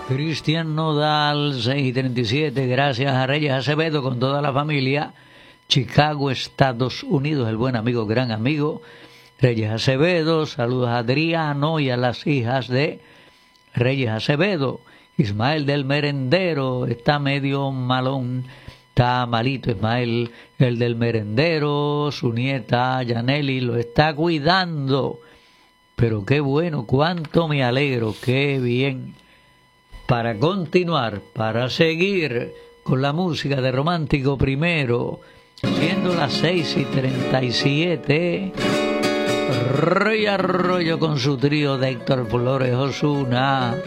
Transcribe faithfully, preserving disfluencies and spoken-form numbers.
Cristian Nodal, seis y treinta y siete, gracias a Reyes Acevedo con toda la familia. Chicago, Estados Unidos, el buen amigo, gran amigo Reyes Acevedo. Saludos a Adriano y a las hijas de Reyes Acevedo. Ismael del Merendero está medio malón, está malito Ismael, el del Merendero. Su nieta Yaneli lo está cuidando, pero qué bueno, cuánto me alegro, qué bien. Para continuar, para seguir con la música de Romántico Primero, siendo las seis y treinta y siete, Roy Arroyo con su trío de Héctor Flores Osuna.